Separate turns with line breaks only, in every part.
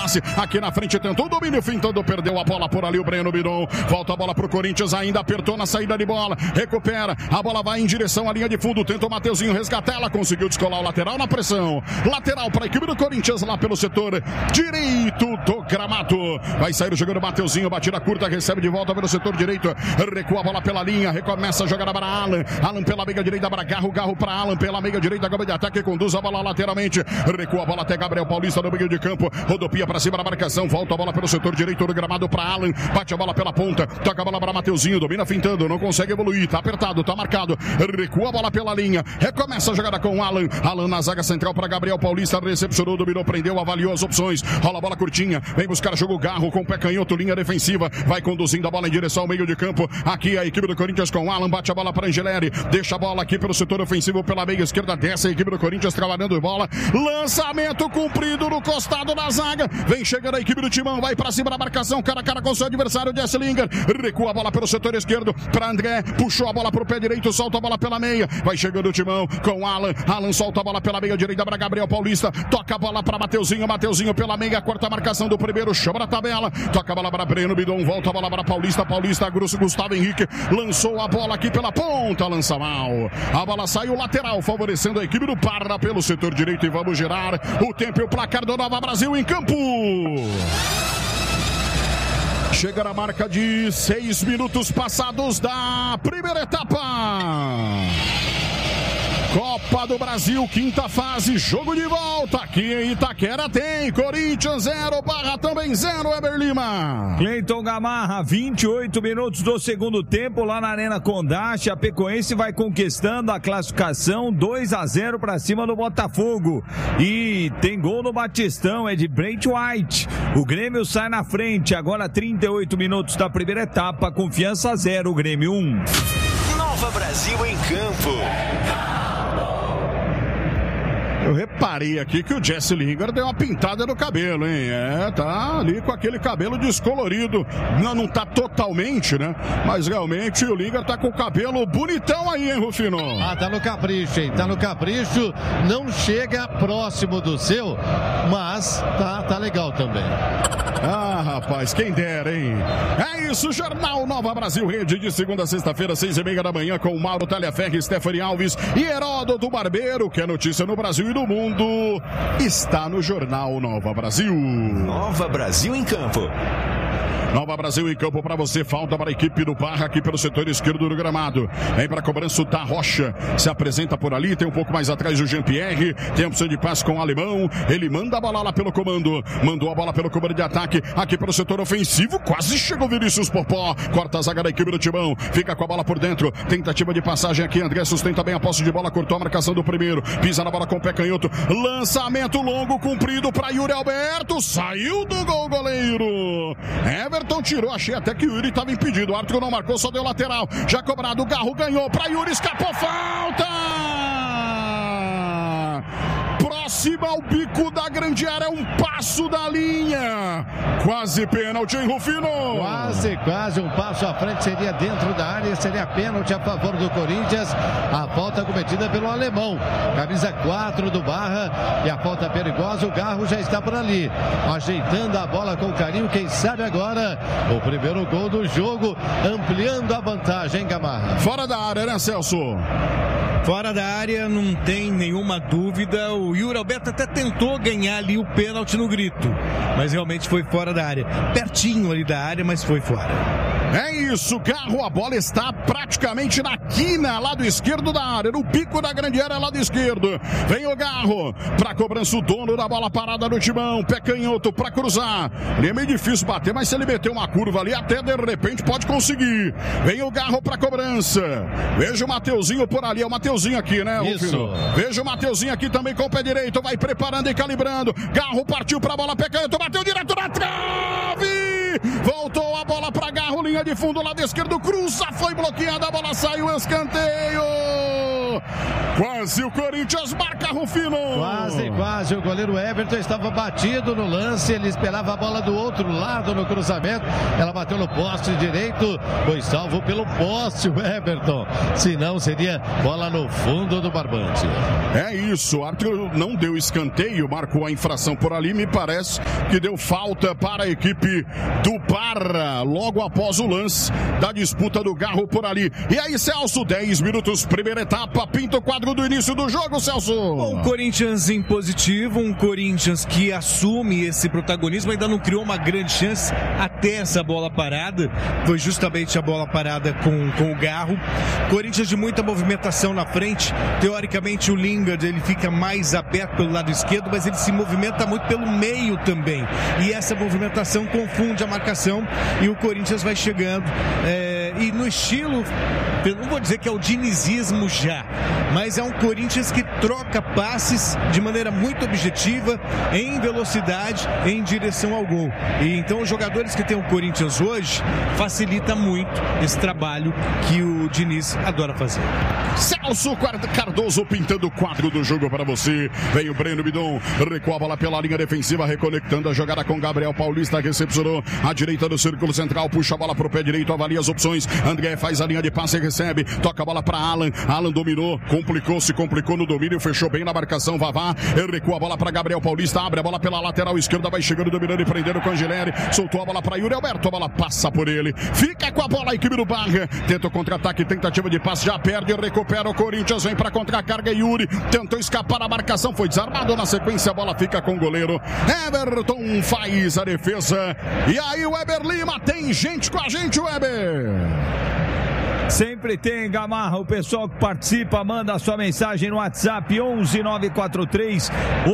Aqui na frente tentou o domínio, fintando, perdeu a bola por ali o Breno Bidon. Volta a bola pro Corinthians, ainda apertou na saída de bola. Recupera, a bola vai em direção à linha de fundo. Tenta o Mateuzinho resgatar, ela conseguiu descolar o lateral na pressão. Lateral para a equipe do Corinthians lá pelo setor direito do gramado. Vai sair o jogador Mateuzinho, batida curta, recebe de volta pelo setor direito. Recua a bola pela linha, recomeça a jogada para Alan. Alan pela meia direita para Garro, Garro para Alan pela meia direita, gama de ataque, conduz a bola lateralmente. Recua a bola até Gabriel Paulista no meio de campo. Rodopia para cima da marcação, volta a bola pelo setor direito do gramado para Alan, bate a bola pela ponta, toca a bola para Mateuzinho, domina fintando, não consegue evoluir, tá apertado, tá marcado, recua a bola pela linha, recomeça a jogada com Alan, Alan na zaga central para Gabriel Paulista, recepcionou, dominou, prendeu, avaliou as opções, rola a bola curtinha, vem buscar jogo Garro com o pé canhoto, linha defensiva, vai conduzindo a bola em direção ao meio de campo, aqui a equipe do Corinthians com Alan, bate a bola para Angeleri, deixa a bola aqui pelo setor ofensivo pela meia esquerda, desce a equipe do Corinthians trabalhando bola, lançamento cumprido no costado da zaga, vem chegando a equipe do Timão, vai pra cima da marcação, cara a cara com seu adversário, Jesse Lingard, recua a bola pelo setor esquerdo, para André, puxou a bola pro pé direito, solta a bola pela meia, vai chegando o Timão com Alan, Alan solta a bola pela meia direita para Gabriel Paulista, toca a bola para Mateuzinho, Mateuzinho pela meia, corta a marcação do primeiro, chama na tabela, toca a bola para Breno Bidon, volta a bola para Paulista, Paulista, grosso, Gustavo Henrique, lançou a bola aqui pela ponta, lança mal, a bola saiu lateral, favorecendo a equipe do Parra pelo setor direito e vamos girar o tempo e o placar do Nova Brasil em campo. Chega na marca de 6 minutos passados da primeira etapa. Copa do Brasil, quinta fase, jogo de volta. Aqui em Itaquera tem Corinthians 0, Barra também 0, Eber Lima.
Cleiton Gamarra, 28 minutos do segundo tempo lá na Arena Condá. Chapecoense vai conquistando a classificação 2-0 para cima do Botafogo. E tem gol no Batistão, é de Brent White. O Grêmio sai na frente, agora 38 minutos da primeira etapa, Confiança 0, o Grêmio 1.
Nova Brasil em campo.
Eu reparei aqui que o Jesse Lingard deu uma pintada no cabelo, hein? Tá ali com aquele cabelo descolorido. Não tá totalmente, né? Mas realmente o Lingard tá com o cabelo bonitão aí, hein, Rufino?
Tá no capricho, hein? Tá no capricho. Não chega próximo do seu, mas tá legal também.
Rapaz, quem dera, hein? É isso, Jornal Nova Brasil Rede, de segunda a sexta-feira, 6:30 da manhã, com Mauro Talhaferri, Stephanie Alves e Heródoto Barbeiro, que é notícia no Brasil e no mundo, está no Jornal Nova Brasil.
Nova Brasil em campo.
Nova Brasil em campo para você, falta para a equipe do Barra aqui pelo setor esquerdo do gramado. Vem para a cobrança o Da Rocha, se apresenta por ali, tem um pouco mais atrás o Jean-Pierre, tem a opção de passe com o Alemão, ele manda a bola lá pelo comando, mandou a bola pelo comando de ataque, aqui pelo setor ofensivo, quase chegou Vinícius Popó, corta a zaga da equipe do Timão, fica com a bola por dentro, tentativa de passagem aqui, André sustenta bem a posse de bola, cortou a marcação do primeiro, pisa na bola com o pé canhoto, lançamento longo, comprido para Yuri Alberto, saiu do gol goleiro, Everton tirou, achei até que o Yuri estava impedido, o árbitro não marcou, só deu lateral, já cobrado, o Garro ganhou para Yuri, escapou, falta! Próxima ao bico da grande área, um passo da linha, quase pênalti, hein, Rufino?
Quase, um passo à frente, seria dentro da área, seria pênalti a favor do Corinthians, a falta cometida pelo alemão, camisa 4 do Barra, e a falta perigosa, o Garro já está por ali, ajeitando a bola com carinho, quem sabe agora, o primeiro gol do jogo, ampliando a vantagem, Gamarra.
Fora da área, né, Celso?
Fora da área, não tem nenhuma dúvida. O Yuri Alberto até tentou ganhar ali o pênalti no grito, mas realmente foi fora da área. Pertinho ali da área, mas foi fora.
É isso, Garro, a bola está praticamente na quina, lado esquerdo da área, no pico da grande área, lado esquerdo. Vem o Garro, para cobrança o dono da bola parada no Timão, pé canhoto para cruzar. Ele é meio difícil bater, mas se ele meter uma curva ali, até de repente pode conseguir. Vem o Garro para cobrança. Veja o Mateuzinho por ali, é o Mateuzinho aqui, né?
Isso.
Veja o Mateuzinho aqui também com o pé direito, vai preparando e calibrando. Garro partiu para a bola, pé canhoto, bateu direto na trave! Voltou a bola para Garro, linha de fundo, lado esquerdo, cruza, foi bloqueada, a bola saiu, escanteio. Quase o Corinthians marca, Rufino.
Quase. O goleiro Everton estava batido no lance. Ele esperava a bola do outro lado no cruzamento. Ela bateu no poste direito. Foi salvo pelo poste o Everton. Senão seria bola no fundo do barbante.
É isso. O árbitro não deu escanteio, marcou a infração por ali. Me parece que deu falta para a equipe do Parra. Logo após o lance da disputa do Garro por ali. E aí, Celso, 10 minutos, primeira etapa. Pinta o quadro do início do jogo, Celso.
Bom, Corinthians em positivo, um Corinthians que assume esse protagonismo, ainda não criou uma grande chance até essa bola parada, foi justamente a bola parada com o Garro. Corinthians de muita movimentação na frente, teoricamente o Lingard ele fica mais aberto pelo lado esquerdo, mas ele se movimenta muito pelo meio também, e essa movimentação confunde a marcação e o Corinthians vai chegando e no estilo, eu não vou dizer que é o dinizismo já, mas é um Corinthians que troca passes de maneira muito objetiva, em velocidade, em direção ao gol. E então os jogadores que tem o Corinthians hoje facilita muito esse trabalho que o Diniz adora fazer.
Celso Cardoso pintando o quadro do jogo para você. Vem o Breno Bidon, recua a bola pela linha defensiva, reconectando a jogada com Gabriel Paulista, recepcionou a direita do círculo central, puxa a bola pro pé direito, avalia as opções. André faz a linha de passe e recebe, toca a bola para Alan dominou, complicou no domínio, fechou bem na marcação, Vavá, recua a bola para Gabriel Paulista, abre a bola pela lateral esquerda, vai chegando, dominando e prendendo com Angeleri, soltou a bola para Yuri Alberto, a bola passa por ele, fica com a bola a equipe do Barra, tenta o contra-ataque, tentativa de passe, já perde, recupera o Corinthians, vem para contra-carga, Yuri tentou escapar da marcação, foi desarmado, na sequência a bola fica com o goleiro Everton, faz a defesa, e aí o Weber Lima, tem gente com a gente, Weber.
Sempre tem, Gamarra, o pessoal que participa, manda a sua mensagem no WhatsApp 11943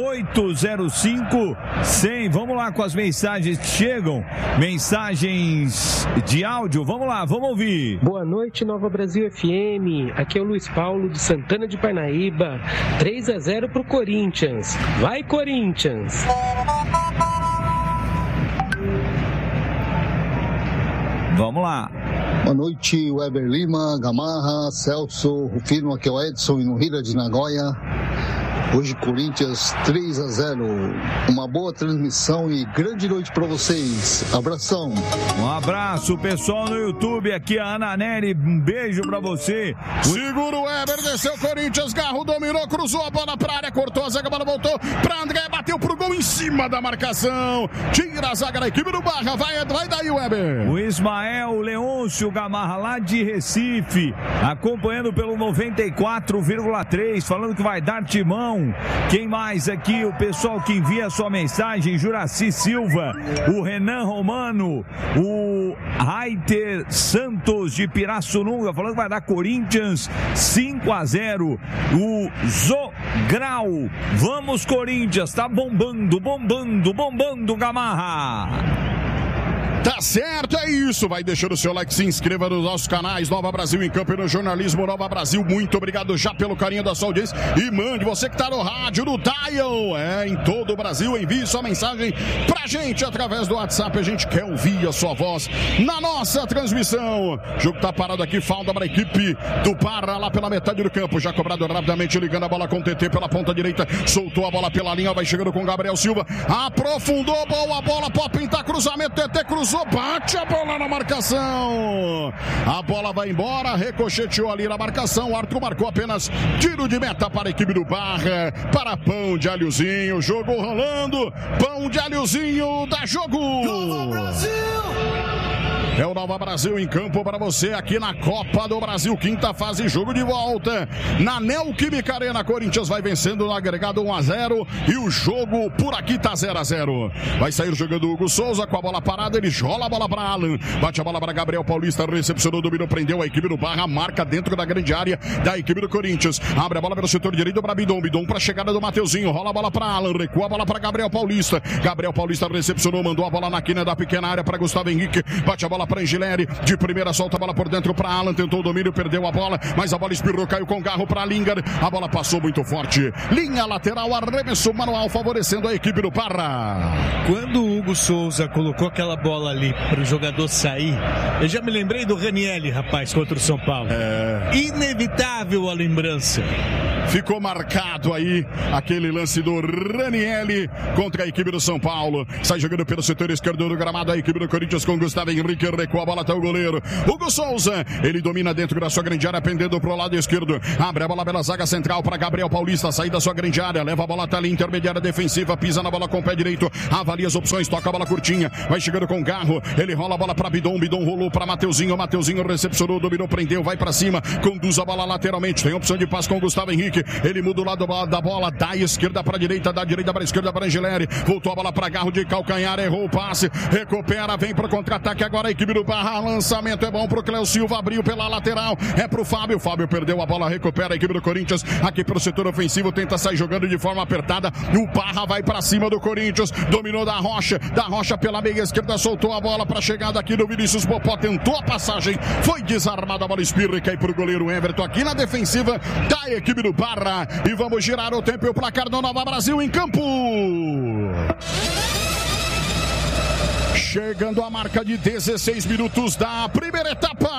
805 100. Vamos lá com as mensagens que chegam, mensagens de áudio, vamos lá, vamos ouvir.
Boa noite, Nova Brasil FM, aqui é o Luiz Paulo de Santana de Parnaíba, 3-0 pro Corinthians, vai Corinthians!
Vamos lá.
Boa noite, Weber Lima, Gamarra, Celso, Rufino, aqui é o Edson, no Rio de Nagoya. Hoje Corinthians 3-0. Uma boa transmissão e grande noite para vocês. Abração.
Um abraço, pessoal no YouTube. Aqui a Ana Nery, um beijo para você.
Segura o Weber, desceu o Corinthians, Garro dominou, cruzou a bola pra área, cortou a zaga, a bola voltou pra André, bateu pro gol em cima da marcação. Tira a zaga da equipe do Barra, vai daí, Weber.
O Ismael Leôncio Gamarra, lá de Recife, acompanhando pelo 94,3, falando que vai dar timão. Quem mais aqui? O pessoal que envia sua mensagem, Juraci Silva, o Renan Romano, o Raiter Santos de Pirassununga, falando que vai dar Corinthians 5-0. O Zograu, vamos Corinthians, tá bombando, Gamarra.
Tá certo, é isso. Vai deixando o seu like, se inscreva nos nossos canais Nova Brasil em Campo e no Jornalismo Nova Brasil. Muito obrigado já pelo carinho da sua audiência. E mande, você que tá no rádio, no dial, em todo o Brasil, envie sua mensagem pra gente através do WhatsApp. A gente quer ouvir a sua voz na nossa transmissão. O jogo tá parado aqui, falta para a equipe do Parra lá pela metade do campo. Já cobrado rapidamente, ligando a bola com o TT pela ponta direita. Soltou a bola pela linha, vai chegando com o Gabriel Silva. Aprofundou, boa bola, pode pintar cruzamento, TT cruzou. Bate a bola na marcação, a bola vai embora, ricocheteou ali na marcação, o árbitro marcou apenas tiro de meta para a equipe do Barra, para Pão de Alhozinho, jogo rolando, Pão de Alhozinho dá jogo. Nova Brasil! É o Nova Brasil em campo para você aqui na Copa do Brasil, quinta fase, jogo de volta na Neoquímica Arena. Corinthians vai vencendo no agregado 1-0 e o jogo por aqui tá 0-0. Vai sair jogando o Hugo Souza com a bola parada, ele joga a bola para Alan, bate a bola para Gabriel Paulista, recepcionou, dominou, prendeu a equipe do Barra, marca dentro da grande área da equipe do Corinthians, abre a bola pelo setor direito para Bidon para a chegada do Mateuzinho, rola a bola para Alan, recua a bola para Gabriel Paulista recepcionou, mandou a bola na quina da pequena área para Gustavo Henrique, bate a bola para Angileri, de primeira solta a bola por dentro para Alan, tentou o domínio, perdeu a bola, mas a bola espirrou, caiu com garro para Lingard, a bola passou muito forte, linha lateral, arremesso manual favorecendo a equipe do Parra.
Quando o Hugo Souza colocou aquela bola ali para o jogador sair, eu já me lembrei do Ranieri, rapaz, contra o São Paulo. Inevitável a lembrança.
Ficou marcado aí aquele lance do Ranieri contra a equipe do São Paulo. Sai jogando pelo setor esquerdo do gramado a equipe do Corinthians com Gustavo Henrique. Recua a bola até o goleiro Hugo Souza. Ele domina dentro da sua grande área, pendendo pro lado esquerdo. Abre a bola pela zaga central para Gabriel Paulista. Sair da sua grande área. Leva a bola até ali, intermediária defensiva. Pisa na bola com o pé direito. Avalia as opções. Toca a bola curtinha. Vai chegando com Garro. Ele rola a bola para Bidon. Bidon rolou para Mateuzinho. Mateuzinho recepcionou, dominou, prendeu. Vai para cima. Conduz a bola lateralmente. Tem opção de passe com Gustavo Henrique. Ele muda o lado da bola, da esquerda para a direita, da direita para a esquerda para Angileri. Voltou a bola para Garro de calcanhar, errou o passe, recupera, vem para o contra-ataque agora a equipe do Parra. Lançamento é bom para o Cléo Silva, abriu pela lateral, é para o Fábio. Fábio perdeu a bola, recupera a equipe do Corinthians aqui pelo setor ofensivo, tenta sair jogando de forma apertada. O Parra vai para cima do Corinthians, dominou da Rocha pela meia esquerda, soltou a bola para a chegada aqui do Vinícius Popó, tentou a passagem, foi desarmada, a bola espirra e cai para o goleiro Everton aqui na defensiva da equipe do Parra. E vamos girar o tempo e o placar do Nova Brasil em campo. Chegando a marca de 16 minutos da primeira etapa.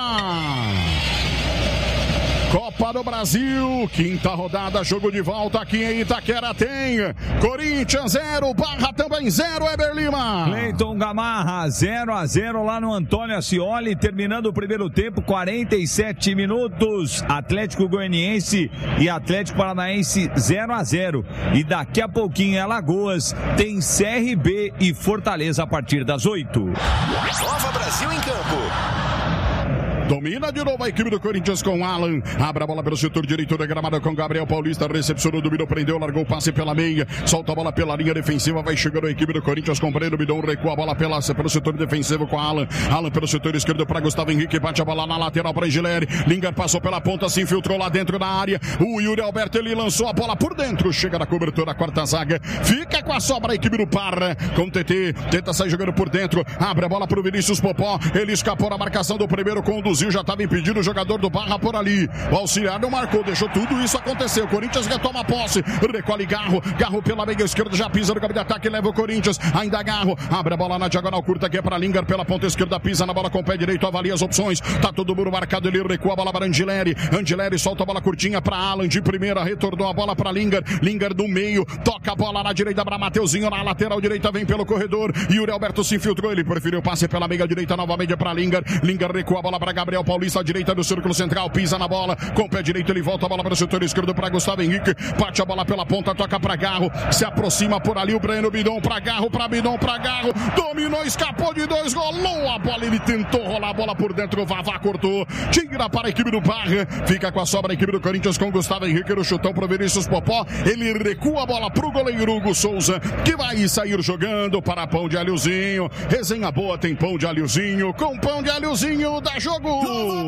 Copa do Brasil, quinta rodada, jogo de volta aqui em Itaquera. Tem Corinthians 0, Barra também 0, Eber Lima.
Cleiton Gamarra 0-0 lá no Antônio Ascioli, terminando o primeiro tempo, 47 minutos. Atlético Goianiense e Atlético Paranaense 0-0. E daqui a pouquinho em Alagoas tem CRB e Fortaleza a partir das 8.
Nova Brasil em campo.
Domina de novo a equipe do Corinthians com Alan. Abre a bola pelo setor direito da gramada com Gabriel Paulista. Recepcionou, dominou, prendeu, largou o passe pela meia. Solta a bola pela linha defensiva. Vai chegando a equipe do Corinthians com Breno Bidon. Recua a bola pelo setor defensivo com Alan. Alan pelo setor esquerdo para Gustavo Henrique. Bate a bola na lateral para Angileri. Lingard passou pela ponta, se infiltrou lá dentro da área. O Yuri Alberto, ele lançou a bola por dentro. Chega na cobertura, a quarta zaga. Fica com a sobra a equipe do Parra. Com o TT. Tenta sair jogando por dentro. Abre a bola para o Vinícius Popó. Ele escapou na marcação do primeiro. Conduziu, já estava impedido o jogador do Barra por ali. O auxiliar não marcou, deixou tudo isso acontecer. O Corinthians retoma a posse, recolhe Garro pela meia esquerda, já pisa no campo de ataque, leva o Corinthians, ainda Garro, abre a bola na diagonal curta que é para Lingard, pela ponta esquerda, pisa na bola com o pé direito, avalia as opções, tá todo mundo marcado, ele recua a bola para Angileri solta a bola curtinha para Alan, de primeira, retornou a bola para Lingard do meio, toca a bola na direita para Mateuzinho, na lateral direita, vem pelo corredor, Yuri Alberto se infiltrou, ele preferiu passe pela meia direita, novamente para Lingard recua a bola para Gabriel Paulista, à direita do círculo central, pisa na bola, com o pé direito ele volta a bola para o setor esquerdo para Gustavo Henrique, bate a bola pela ponta, toca para Garro, se aproxima por ali o Breno Bidon para Garro, dominou, escapou de dois, rolou a bola, ele tentou rolar a bola por dentro, o Vavá cortou, tira para a equipe do Barra, fica com a sobra a equipe do Corinthians com Gustavo Henrique no chutão para o Vinícius Popó, ele recua a bola para o goleiro Hugo Souza, que vai sair jogando para pão de alhozinho, resenha boa tem pão de alhozinho, com pão de alhozinho dá jogo!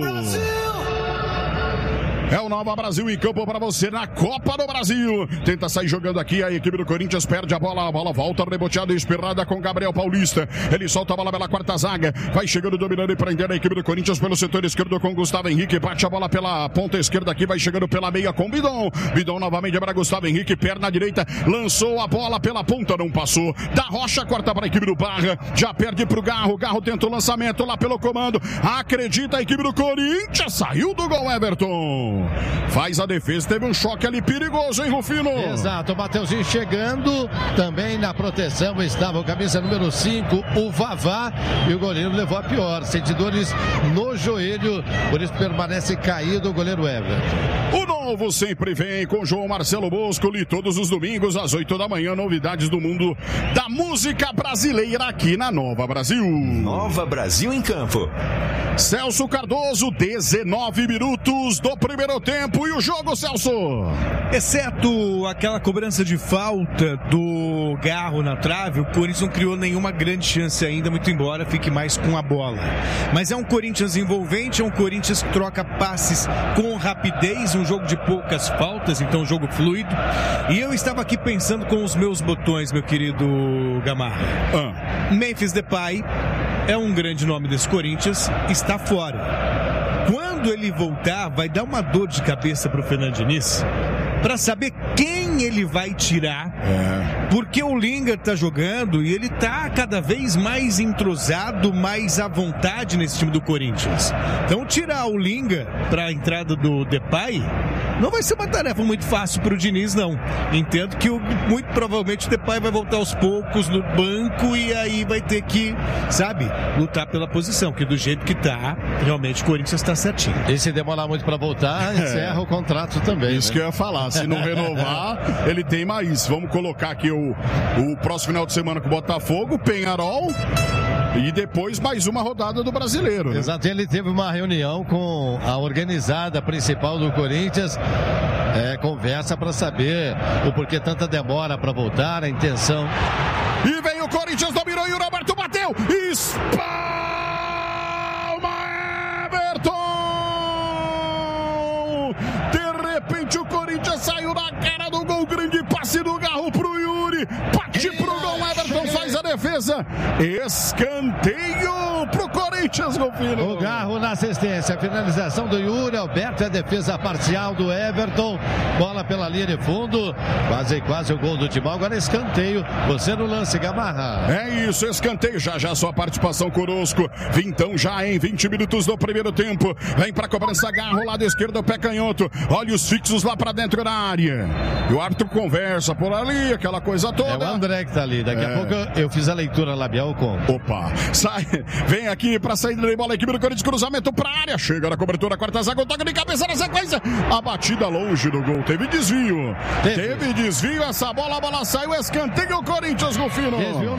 É o Nova Brasil em campo para você na Copa do Brasil. Tenta sair jogando aqui, a equipe do Corinthians perde a bola volta reboteada e espirrada com Gabriel Paulista. Ele solta a bola pela quarta zaga, vai chegando, dominando e prendendo a equipe do Corinthians pelo setor esquerdo com Gustavo Henrique, bate a bola pela ponta esquerda aqui, vai chegando pela meia com Bidon novamente para Gustavo Henrique, perna direita, lançou a bola pela ponta, não passou. Da Rocha, corta para a equipe do Barra, já perde para o Garro tenta o lançamento lá pelo comando, acredita a equipe do Corinthians, saiu do gol Everton. Faz a defesa, teve um choque ali perigoso, hein, Rufino?
Exato, o Mateuzinho chegando, também na proteção estava o camisa número 5, o Vavá, e o goleiro levou a pior, sentidores no joelho, por isso permanece caído o goleiro Everton.
O novo sempre vem com João Marcelo Boscoli, todos os domingos às 8 da manhã, novidades do mundo da música brasileira aqui na Nova Brasil.
Nova Brasil em campo.
Celso Cardoso, 19 minutos do primeiro tempo e o jogo, Celso.
Exceto aquela cobrança de falta do Garro na trave, o Corinthians não criou nenhuma grande chance ainda, muito embora fique mais com a bola. Mas é um Corinthians envolvente, é um Corinthians que troca passes com rapidez, um jogo de poucas faltas, então um jogo fluido. E eu estava aqui pensando com os meus botões, meu querido Gamarra. Memphis Depay, é um grande nome desse Corinthians, está fora. Quando ele voltar, vai dar uma dor de cabeça pro Fernando Diniz para saber quem ele vai tirar, porque o Lingard tá jogando e ele tá cada vez mais entrosado, mais à vontade nesse time do Corinthians. Então tirar o Lingard para a entrada do Depay não vai ser uma tarefa muito fácil pro Diniz, não. Entendo que muito provavelmente o Depay vai voltar aos poucos no banco e aí vai ter que, sabe, lutar pela posição, que do jeito que tá, realmente o Corinthians tá certinho.
E se demorar muito para voltar, encerra o contrato também.
Isso, né? Que eu ia falar. Se não renovar, ele tem mais. Vamos colocar aqui o próximo final de semana com o Botafogo, Penharol e depois mais uma rodada do Brasileiro. Né?
Exato, ele teve uma reunião com a organizada principal do Corinthians, conversa para saber o porquê tanta demora para voltar, a intenção.
E vem o Corinthians, dominou e o Roberto bateu. Espalma Everton! De repente o Corinthians saiu na cara do gol, grande passe do Garro pro Yuri, bate pro gol, Everton faz a defesa, escanteio pro Corinthians, Golfinho.
O Garro na assistência, finalização do Yuri Alberto, a defesa parcial do Everton, bola pela linha de fundo, quase o gol do Timão, agora escanteio, você no lance, Gamarra.
É isso, escanteio, já sua participação conosco, então já em 20 minutos do primeiro tempo, vem pra cobrança Garro, lado esquerdo, o pé canhoto, olha os fixos lá pra dentro da área, e o árbitro conversa por ali, aquela coisa toda.
É o André que tá ali, daqui a pouco eu fiz a leitura labial com.
Opa, sai, vem aqui pra saída de bola, a equipe do Corinthians, cruzamento pra área, chega na cobertura, quarta zaga, toque de cabeça na sequência, a batida longe do gol, teve desvio, essa bola, a bola saiu, escanteio o Corinthians, Golfinho.
Desviou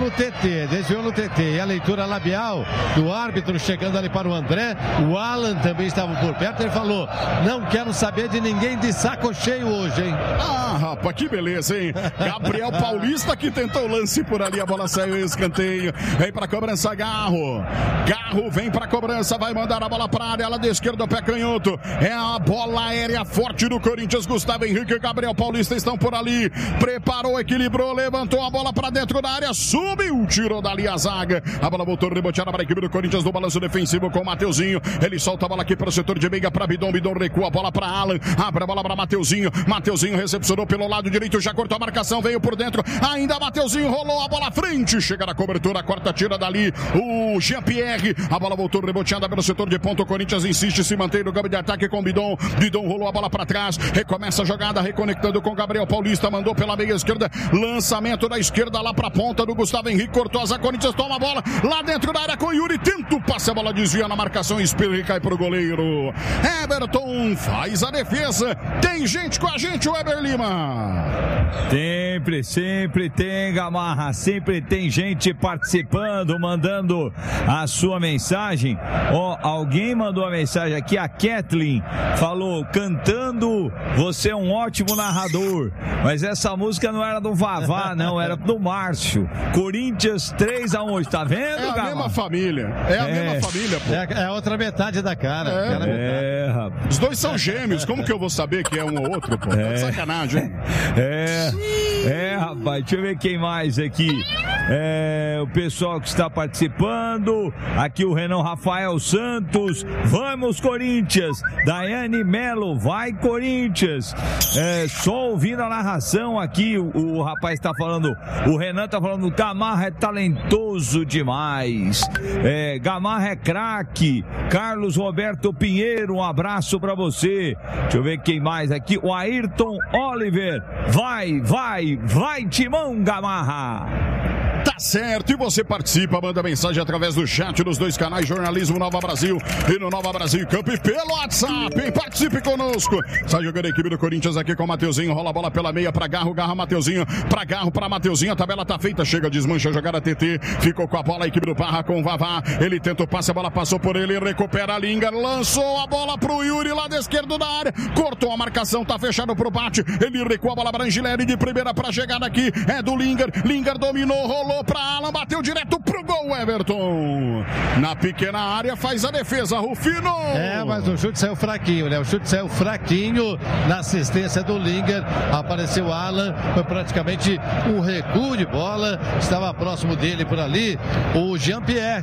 no TT, e a leitura labial do árbitro chegando ali para o André, o Alan também estava por perto, ele falou, não quero saber de ninguém de saco cheio hoje, hein?
Ah, rapaz, que beleza, hein? Gabriel Paulista que tentou o lance por ali, a bola saiu, escanteio, vem pra cobrança Garro vem pra cobrança, vai mandar a bola pra área, ela de esquerda, pé canhoto, é a bola aérea forte do Corinthians, Gustavo Henrique e Gabriel Paulista estão por ali, preparou, equilibrou, levantou a bola pra dentro da área, subiu, tirou dali a zaga, a bola voltou reboteada para a equipe do Corinthians no balanço defensivo com o Mateuzinho, ele solta a bola aqui para o setor de meia para Bidon recua a bola para Alan, abre a bola para Mateuzinho recepcionou pelo lado direito, já cortou a marcação, veio por dentro, ainda Mateuzinho rolou a bola à frente, chega na cobertura, corta, tira dali o Jean-Pierre, a bola voltou reboteada pelo setor de ponta, o Corinthians insiste, se mantém no campo de ataque com Bidon rolou a bola para trás, recomeça a jogada, reconectando com Gabriel Paulista, mandou pela meia esquerda, lançamento da esquerda lá para a ponta do Gustavo Henrique, cortou a Corinthians, toma a bola lá dentro da área com Yuri, tenta o passe, a bola desvia na marcação, espelha e cai pro goleiro. Everton faz a defesa, tem gente com a gente, o Weber Lima.
Sempre tem, Gamarra, sempre tem gente participando, mandando a sua mensagem. Alguém mandou a mensagem aqui, a Kathleen falou, cantando, você é um ótimo narrador, mas essa música não era do Vavá, não, era do Márcio. Corinthians 3-1, tá vendo,
Gamarra? É a mesma família, mesma família, pô.
É a outra metade da cara.
Rapaz. Os dois são gêmeos, como que eu vou saber que é um ou outro, pô? Tá de sacanagem, hein?
Rapaz, deixa eu ver quem mais aqui. O pessoal que está participando. Aqui o Renan Rafael Santos. Vamos, Corinthians. Daiane Melo, vai, Corinthians. Só ouvindo a narração aqui, o rapaz está falando, o Renan está falando, Gamarra é talentoso demais. Gamarra é craque. Carlos Roberto Pinheiro, um abraço para você. Deixa eu ver quem mais aqui. O Ayrton Oliver. Vai, Timão, Gamarra.
Tá certo, e você participa, manda mensagem através do chat dos dois canais Jornalismo Nova Brasil e no Nova Brasil Campo e pelo WhatsApp, hein? Participe conosco. Sai jogando a equipe do Corinthians aqui com o Mateuzinho, rola a bola pela meia pra Garro, Mateuzinho, pra Garro, pra Mateuzinho, a tabela tá feita, chega, desmancha a jogada TT, ficou com a bola a equipe do Parra com o Vavá, ele tenta o passe, a bola passou por ele, recupera a Lingard, lançou a bola pro Yuri lá da esquerda da área, cortou a marcação, tá fechado pro bate, ele recua a bola pra Angileri de primeira pra chegada aqui, é do Lingard dominou, rolou pra Alan, bateu direto pro gol, Everton. Na pequena área faz a defesa, Rufino.
Mas o chute saiu fraquinho, né? O chute saiu fraquinho na assistência do Lingard. Apareceu o Alan, foi praticamente um recuo de bola. Estava próximo dele por ali o Jean-Pierre,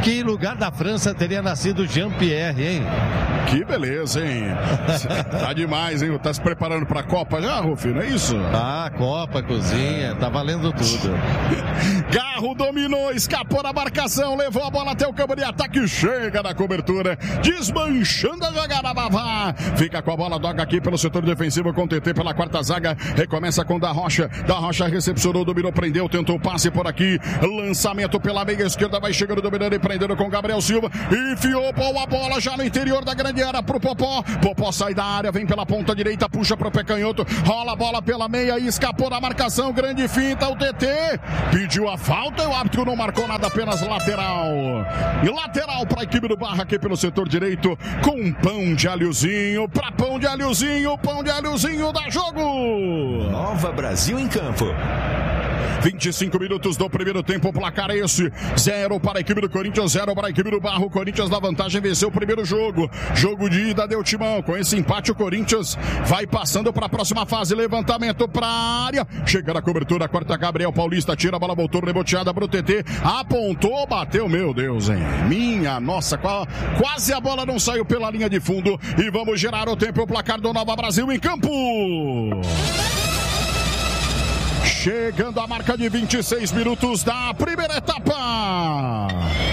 Que lugar da França teria nascido Jean-Pierre, hein?
Que beleza, hein? Tá demais, hein? Tá se preparando pra Copa já, Rufino? É isso?
Ah, Copa, cozinha, tá valendo tudo.
Garro dominou, escapou da marcação, levou a bola até o campo de ataque, chega na cobertura, desmanchando a jogada, Vavá. Fica com a bola, doga aqui pelo setor defensivo com o TT pela quarta zaga, recomeça com Da Rocha recepcionou, dominou, prendeu, tentou o passe por aqui, lançamento pela meia esquerda, vai chegando, dominando e prendendo com Gabriel Silva, enfiou a bola já no interior da grande área pro Popó sai da área, vem pela ponta direita, puxa pro pé canhoto, rola a bola pela meia e escapou da marcação, grande finta, o TT pediu a falta e o árbitro não marcou nada, apenas lateral. E lateral para a equipe do Barra aqui pelo setor direito, com pão de alhozinho, para pão de alhozinho dá jogo.
Nova Brasil em campo.
25 minutos do primeiro tempo, o placar é esse, 0 para a equipe do Corinthians, 0 para a equipe do Barra. O Corinthians na vantagem, venceu o primeiro jogo de ida deu timão, com esse empate o Corinthians vai passando para a próxima fase, levantamento para a área, chega na cobertura, corta Gabriel Paulista, tira a bola, voltou reboteada para o TT, apontou, bateu, meu Deus, hein, minha nossa, quase a bola não saiu pela linha de fundo, e vamos gerar o tempo, o placar do Nova Brasil em campo. Chegando a marca de 26 minutos da primeira etapa.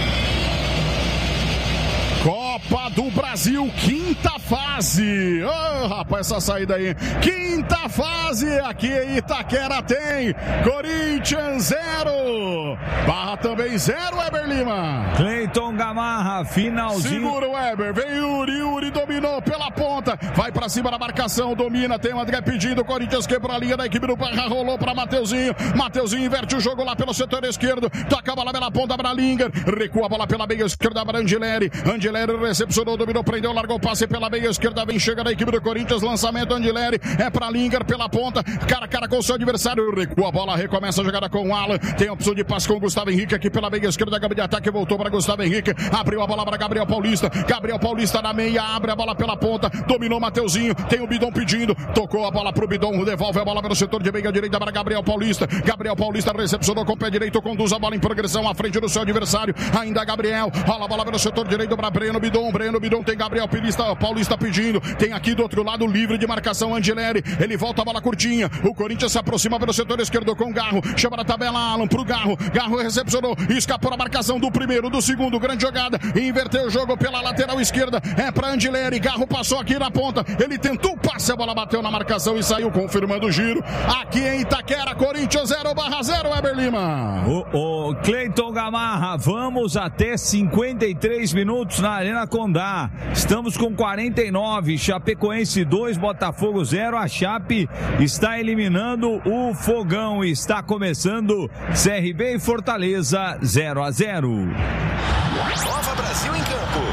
Copa do Brasil, quinta fase. Oh, rapaz, essa saída aí. Quinta fase, aqui em Itaquera tem Corinthians 0. Barra também 0, Weber Lima.
Cleiton Gamarra, finalzinho.
Segura o Weber, vem Yuri dominou pela ponta. Vai pra cima da marcação, domina, tem o André pedindo. Corinthians quebra a linha da equipe do Barra, rolou pra Mateuzinho. Mateuzinho inverte o jogo lá pelo setor esquerdo. Toca a bola pela ponta pra Linger. Recua a bola pela meia esquerda para Angileri. Angileri recepcionou, dominou, prendeu, largou o passe pela meia esquerda, vem, chega da equipe do Corinthians, lançamento Angileri, é pra Linger pela ponta, cara a cara com o seu adversário, recua a bola, recomeça a jogada com o Alan, tem a opção de passe com o Gustavo Henrique aqui pela meia esquerda, Gabi de ataque, voltou para Gustavo Henrique, abriu a bola para Gabriel Paulista na meia, abre a bola pela ponta, dominou Mateuzinho, tem o Bidon pedindo, tocou a bola pro Bidon, devolve a bola pelo setor de meia direita para Gabriel Paulista recepcionou com o pé direito, conduz a bola em progressão à frente do seu adversário, ainda Gabriel, rola a bola pelo setor direito para Breno Bidon, tem Gabriel Paulista pedindo, tem aqui do outro lado livre de marcação Angileri, ele volta a bola curtinha, o Corinthians se aproxima pelo setor esquerdo com Garro, chama na tabela Alan pro Garro recepcionou, escapou a marcação do primeiro, do segundo, grande jogada, inverteu o jogo pela lateral esquerda, é pra Angileri, Garro passou aqui na ponta, ele tentou o passe, a bola bateu na marcação e saiu, confirmando o giro, aqui em Itaquera, Corinthians 0/0, Weber Lima.
O Cleiton Gamarra, vamos até 53 minutos na Arena Condá. Estamos com 49, Chapecoense 2, Botafogo 0. A Chape está eliminando o Fogão. Está começando CRB e Fortaleza 0/0.
Nova Brasil em campo.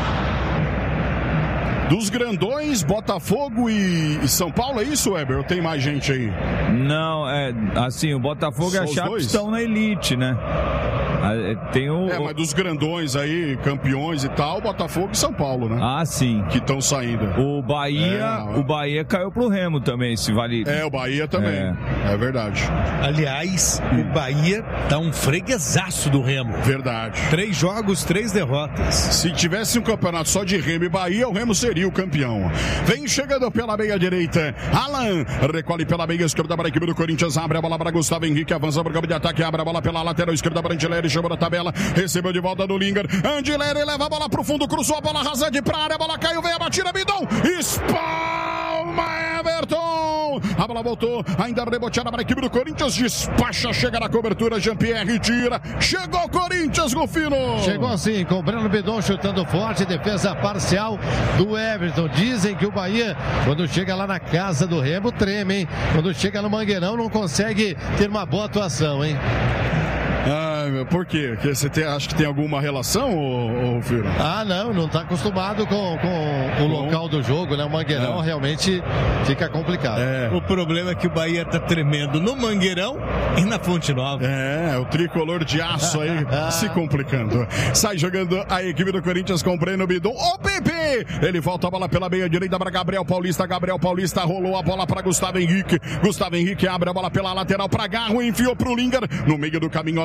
Dos grandões, Botafogo e São Paulo, é isso, Weber? Ou tem mais gente aí?
Não, assim, o Botafogo e a Chape estão na elite, né? Tem
mas dos grandões aí, campeões e tal, Botafogo e São Paulo, né?
Ah, sim.
Que estão saindo.
O Bahia caiu pro Remo também, se vale.
O Bahia também. É verdade.
Aliás, o Bahia tá um freguesaço do Remo.
Verdade.
3 jogos, 3 derrotas.
Se tivesse um campeonato só de Remo e Bahia, o Remo seria o campeão. Vem chegando pela meia direita. Alan recolhe pela meia esquerda para a equipe do Corinthians. Abre a bola para Gustavo Henrique. Avança para o campo de ataque. Abre a bola pela lateral esquerda para Angileri. Chamou na tabela. Recebeu de volta do Linger. Angileri leva a bola para o fundo. Cruzou a bola rasante para a área. A bola caiu. Vem a batida. Bidon. Espalma Everton. A bola voltou. Ainda reboteada para a equipe do Corinthians. Despacha. Chega na cobertura. Jean-Pierre tira. Chegou o Corinthians, Rufino.
Chegou assim com o Breno Bidon chutando forte. Defesa parcial do Everton. Dizem que o Bahia, quando chega lá na casa do Remo, treme, hein? Quando chega no Mangueirão, não consegue ter uma boa atuação, hein?
Por quê? Porque você acha que tem alguma relação, ou filho?
Não tá acostumado com o local do jogo, né? O Mangueirão realmente fica complicado.
O problema é que o Bahia tá tremendo no Mangueirão e na Fonte Nova.
O tricolor de aço aí se complicando. Sai jogando a equipe do Corinthians com o Breno Bidon. O PP! Ele volta a bola pela meia direita para Gabriel Paulista. Gabriel Paulista rolou a bola para Gustavo Henrique. Gustavo Henrique abre a bola pela lateral para Garro, enfiou pro Linger. No meio do caminho, o alemão cortou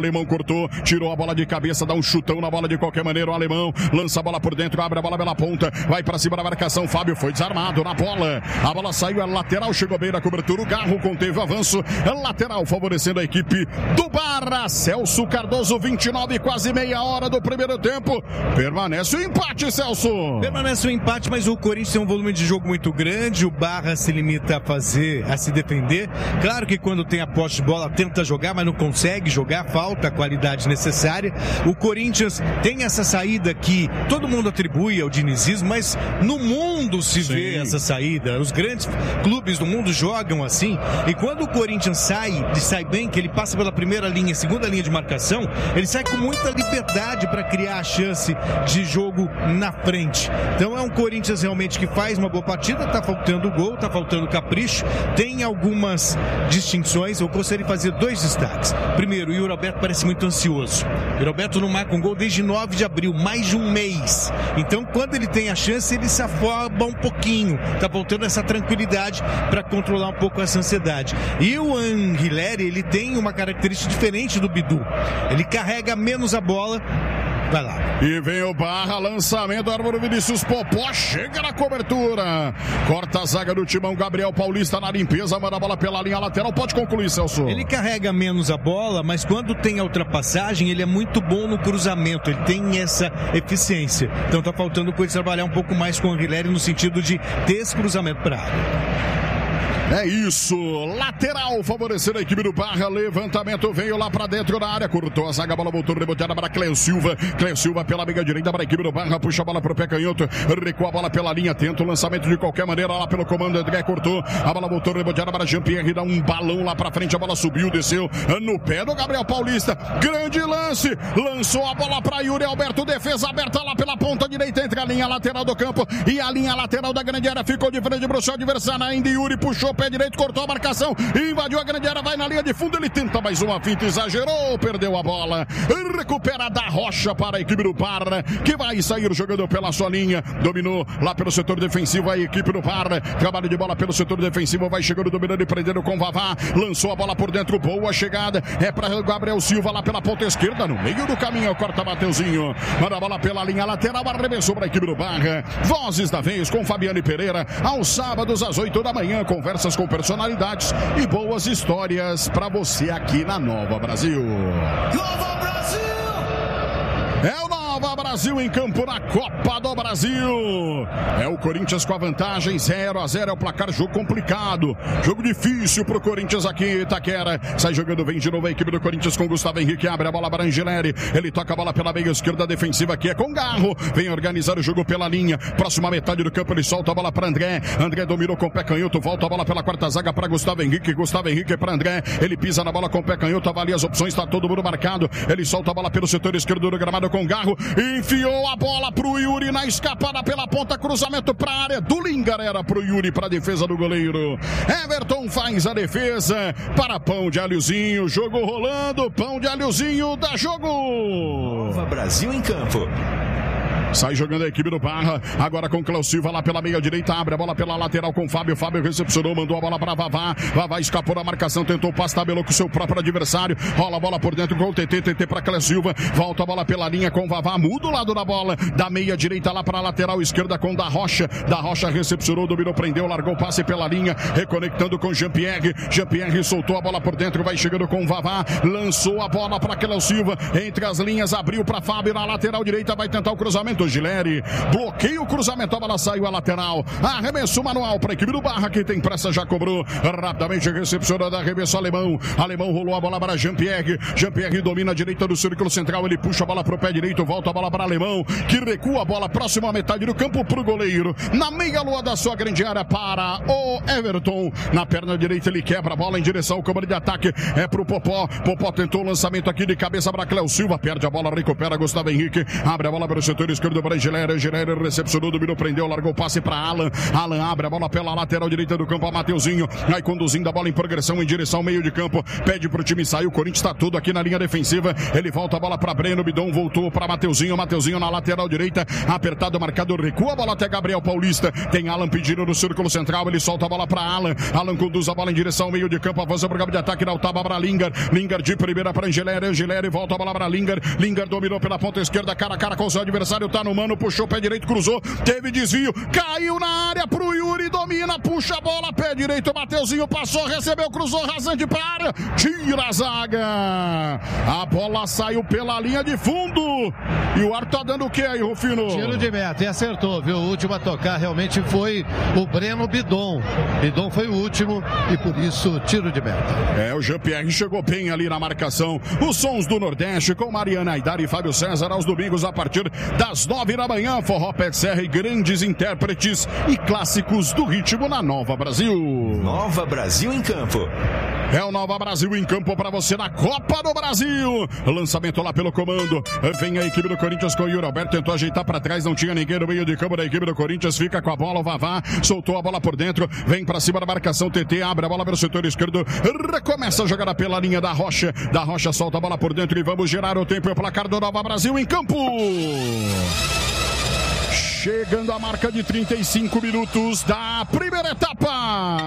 cortou, tirou a bola de cabeça, dá um chutão na bola de qualquer maneira, o alemão lança a bola por dentro, abre a bola pela ponta, vai pra cima da marcação, Fábio foi desarmado na bola, a bola saiu, a lateral chegou bem na cobertura, o Garro conteve o avanço, lateral favorecendo a equipe do Barra. Celso Cardoso, 29, quase meia hora do primeiro tempo, permanece o empate, Celso.
Permanece o empate, mas o Corinthians tem um volume de jogo muito grande, o Barra se limita a se defender, claro que quando tem a posse de bola tenta jogar, mas não consegue jogar, falta a qualidade necessária. O Corinthians tem essa saída que todo mundo atribui ao dinizismo, mas no mundo se vê essa saída, os grandes clubes do mundo jogam assim, e quando o Corinthians sai bem, que ele passa pela primeira linha, segunda linha de marcação, ele sai com muita liberdade para criar a chance de jogo na frente. Então é um Corinthians realmente que faz uma boa partida, tá faltando gol, tá faltando capricho, tem algumas distinções. Eu gostaria de fazer 2 destaques. Primeiro, o Yuri Alberto parece muito ansioso. O Yuri Alberto não marca um gol desde 9 de abril, mais de um mês. Então, quando ele tem a chance, ele se afoba um pouquinho. Tá faltando essa tranquilidade para controlar um pouco essa ansiedade. E o Anguilleri, ele tem uma característica diferente do Bidu. Ele carrega menos a bola. Vai lá.
E vem o Barra, lançamento, Álvaro Vinícius Popó, chega na cobertura. Corta a zaga do Timão, Gabriel Paulista na limpeza, manda a bola pela linha lateral. Pode concluir, Celso.
Ele carrega menos a bola, mas quando tem a ultrapassagem, ele é muito bom no cruzamento. Ele tem essa eficiência. Então tá faltando coisa trabalhar um pouco mais com o Anguilleri no sentido de ter esse cruzamento para a área.
É isso, lateral favorecendo a equipe do Barra, levantamento veio lá pra dentro da área, cortou a zaga, a bola voltou reboteada para Cléo Silva pela meia direita para a equipe do Barra, puxa a bola pro pé canhoto, recua a bola pela linha, tenta o lançamento de qualquer maneira lá pelo comando, André cortou, a bola voltou reboteada para Jean-Pierre, dá um balão lá pra frente, a bola subiu, desceu no pé do Gabriel Paulista, grande lance, lançou a bola pra Yuri Alberto, defesa aberta lá pela ponta direita, entre a linha lateral do campo e a linha lateral da grande área, ficou de frente pro seu adversário ainda, Yuri puxou pé direito, cortou a marcação, invadiu a grande área, vai na linha de fundo, ele tenta mais uma finta, exagerou, perdeu a bola, recupera da Rocha para a equipe do Barra, que vai sair jogando pela sua linha, dominou lá pelo setor defensivo a equipe do Barra, trabalho de bola pelo setor defensivo, vai chegando, dominando e prendendo com Vavá, lançou a bola por dentro, boa chegada, é para Gabriel Silva lá pela ponta esquerda, no meio do caminho, corta Mateuzinho, manda a bola pela linha lateral, arremessou para a equipe do Barra, Vozes da Vez com Fabiane Pereira, aos sábados às 8 da manhã, conversas com personalidades e boas histórias para você aqui na Nova Brasil.
Nova Brasil!
É o Nova Brasil em campo na Copa do Brasil. É o Corinthians com a vantagem, 0-0 é o placar, jogo complicado, jogo difícil pro Corinthians aqui em Itaquera. Sai jogando, vem de novo a equipe do Corinthians com Gustavo Henrique, abre a bola para Angeleri, ele toca a bola pela meia esquerda defensiva aqui, é com Garro, vem organizar o jogo pela linha, próxima metade do campo, ele solta a bola para André dominou com o pé canhoto, volta a bola pela quarta zaga para Gustavo Henrique para André, ele pisa na bola com o pé canhoto, avalia as opções, tá todo mundo marcado, ele solta a bola pelo setor esquerdo do gramado com Garro, enfiou a bola pro Yuri na escapada pela ponta, cruzamento pra área do Lingar, era pro Yuri, pra defesa do goleiro. Everton faz a defesa para Pão de Alhozinho, jogo rolando, Pão de Alhozinho dá jogo.
Nova Brasil em campo.
Sai jogando a equipe do Barra, agora com Cléo Silva lá pela meia direita, abre a bola pela lateral com Fábio recepcionou, mandou a bola para Vavá escapou da marcação, tentou passe, tabelou com o seu próprio adversário, rola a bola por dentro com o TT para Cléo Silva, volta a bola pela linha com Vavá, muda o lado da bola, da meia direita lá para a lateral esquerda com Da Rocha recepcionou, dominou, prendeu, largou o passe pela linha, reconectando com Jean-Pierre soltou a bola por dentro, vai chegando com Vavá, lançou a bola para Cléo Silva, entre as linhas, abriu para Fábio na lateral direita, vai tentar o cruzamento, Gileri, bloqueia o cruzamento, a bola saiu a lateral, arremesso manual para a equipe do Barra, que tem pressa, já cobrou, rapidamente recepcionando, arremesso alemão rolou a bola para Jean-Pierre domina a direita do círculo central, ele puxa a bola pro pé direito, volta a bola para Alemão, que recua a bola próxima à metade do campo pro goleiro, na meia lua da sua grande área para o Everton, na perna direita ele quebra a bola em direção ao comando de ataque, é pro Popó tentou o lançamento aqui de cabeça para Cléo Silva, perde a bola, recupera Gustavo Henrique, abre a bola para o setor esquerdo esquerdo para Angelério recepcionou, dominou, prendeu, largou o passe para Alan. Alan abre a bola pela lateral direita do campo a Mateuzinho, vai conduzindo a bola em progressão em direção ao meio de campo, pede pro time sair, o Corinthians está todo aqui na linha defensiva, ele volta a bola para Breno Bidon, voltou para Mateuzinho na lateral direita, apertado, marcado, recua a bola até Gabriel Paulista, tem Alan pedindo no círculo central, ele solta a bola para Alan conduz a bola em direção ao meio de campo, avança pro campo de ataque, na Otava para Lingard de primeira para Angelério, volta a bola para Lingard dominou pela ponta esquerda, cara a cara com o seu adversário, tá no mano, puxou pé direito, cruzou, teve desvio, caiu na área pro Yuri, domina, puxa a bola, pé direito, Mateuzinho passou, recebeu, cruzou, rasante para a área, tira a zaga, a bola saiu pela linha de fundo, e o ar tá dando o que aí, Rufino?
Tiro de meta, e acertou, viu? O último a tocar realmente foi o Breno Bidon foi o último, e por isso, tiro de meta.
O Jean-Pierre chegou bem ali na marcação, os sons do Nordeste, com Mariana Aidar e Fábio César, aos domingos a partir das 9 da manhã, Forró Pé de Serra e grandes intérpretes e clássicos do ritmo na Nova Brasil.
Nova Brasil em campo.
É o Nova Brasil em campo para você na Copa do Brasil. Lançamento lá pelo comando. Vem a equipe do Corinthians com o Yuri Alberto. Tentou ajeitar para trás, não tinha ninguém no meio de campo da equipe do Corinthians. Fica com a bola, o Vavá soltou a bola por dentro. Vem para cima da marcação, TT abre a bola pelo setor esquerdo. Recomeça a jogada pela linha da Rocha. Da Rocha solta a bola por dentro e vamos girar o tempo e o placar do Nova Brasil em campo. Chegando a marca de 35 minutos da primeira etapa.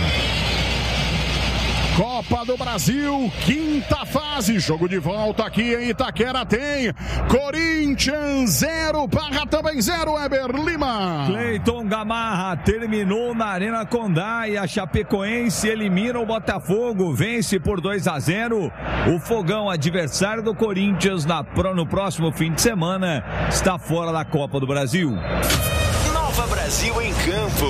Copa do Brasil, quinta fase, jogo de volta aqui em Itaquera, tem Corinthians 0, Barra também 0, Weber Lima.
Cleiton Gamarra terminou na Arena Condá e a Chapecoense elimina o Botafogo, vence por 2-0. O Fogão, adversário do Corinthians no próximo fim de semana, está fora da Copa do Brasil.
Nova Brasil em campo.